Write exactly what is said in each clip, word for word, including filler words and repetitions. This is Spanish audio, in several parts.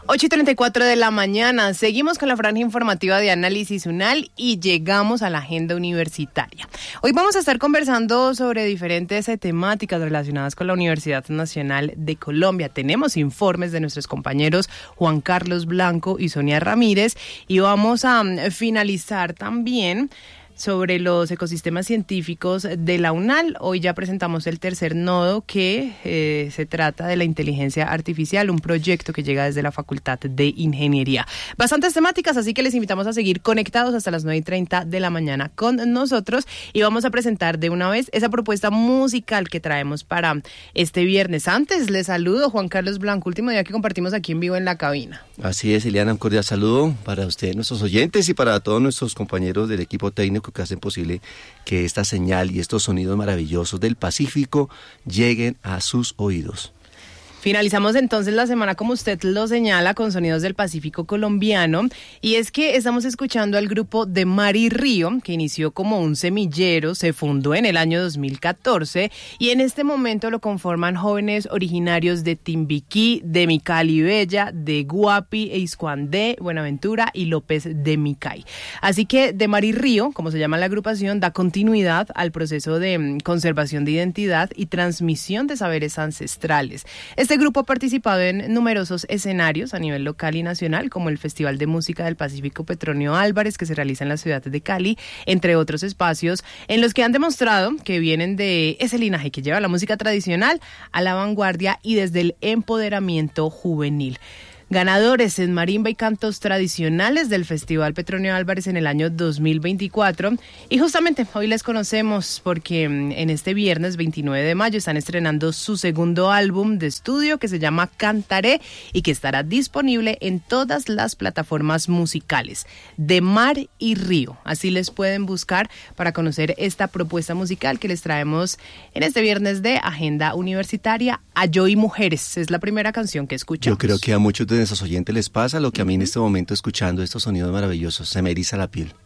ocho y treinta y cuatro de la mañana, seguimos con la franja informativa de Análisis UNAL y llegamos a la agenda universitaria. Hoy vamos a estar conversando sobre diferentes eh, temáticas relacionadas con la Universidad Nacional de Colombia. Tenemos informes de nuestros compañeros Juan Carlos Blanco y Sonia Ramírez y vamos a um, finalizar también sobre los ecosistemas científicos de la UNAL. Hoy ya presentamos el tercer nodo que eh, se trata de la inteligencia artificial, un proyecto que llega desde la Facultad de Ingeniería. Bastantes temáticas, así que les invitamos a seguir conectados hasta las nueve y treinta de la mañana con nosotros y vamos a presentar de una vez esa propuesta musical que traemos para este viernes. Antes les saludo, Juan Carlos Blanco, último día que compartimos aquí en vivo en la cabina. Así es, Eliana, un cordial saludo para ustedes, nuestros oyentes y para todos nuestros compañeros del equipo técnico que hacen posible que esta señal y estos sonidos maravillosos del Pacífico lleguen a sus oídos. Finalizamos entonces la semana, como usted lo señala, con sonidos del Pacífico colombiano, y es que estamos escuchando al grupo de Mar y Río, que inició como un semillero, se fundó en el año dos mil catorce, y en este momento lo conforman jóvenes originarios de Timbiquí, de Micali Bella, de Guapi, Eiscuandé, Buenaventura y López de Micay. Así que de Mar y Río, como se llama la agrupación, da continuidad al proceso de conservación de identidad y transmisión de saberes ancestrales. Este grupo ha participado en numerosos escenarios a nivel local y nacional, como el Festival de Música del Pacífico Petronio Álvarez, que se realiza en la ciudad de Cali, entre otros espacios en los que han demostrado que vienen de ese linaje que lleva la música tradicional a la vanguardia y desde el empoderamiento juvenil. Ganadores en marimba y cantos tradicionales del Festival Petronio Álvarez en el año dos mil veinticuatro. Y justamente hoy les conocemos porque en este viernes veintinueve de mayo están estrenando su segundo álbum de estudio que se llama Cantaré y que estará disponible en todas las plataformas musicales. De Mar y Río, así les pueden buscar para conocer esta propuesta musical que les traemos en este viernes de Agenda Universitaria. A Yo y Mujeres es la primera canción que escuchamos. Yo creo que a muchos de nuestros oyentes les pasa lo que a mí en este momento, escuchando estos sonidos maravillosos, se me eriza la piel.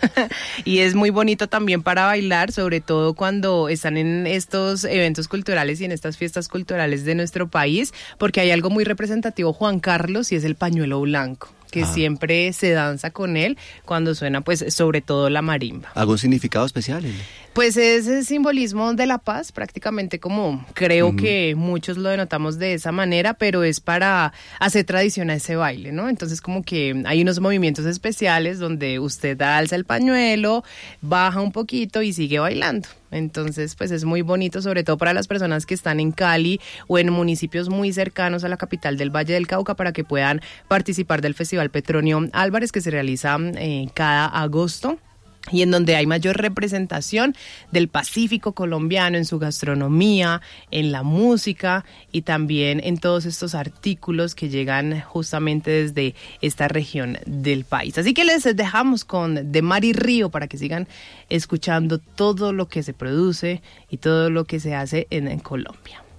Y es muy bonito también para bailar, sobre todo cuando están en estos eventos culturales y en estas fiestas culturales de nuestro país, porque hay algo muy representativo, Juan Carlos, y es el pañuelo blanco, que ah. siempre se danza con él cuando suena, pues, sobre todo la marimba. ¿Algún significado especial? Pues es el simbolismo de la paz, prácticamente, como creo uh-huh. que muchos lo denotamos de esa manera, pero es para hacer tradición a ese baile, ¿no? Entonces como que hay unos movimientos especiales donde usted alza el pañuelo, baja un poquito y sigue bailando. Entonces, pues es muy bonito, sobre todo para las personas que están en Cali o en municipios muy cercanos a la capital del Valle del Cauca, para que puedan participar del Festival Petronio Álvarez, que se realiza eh, cada agosto, y en donde hay mayor representación del Pacífico colombiano en su gastronomía, en la música y también en todos estos artículos que llegan justamente desde esta región del país. Así que les dejamos con De Mar y Río para que sigan escuchando todo lo que se produce y todo lo que se hace en, en Colombia.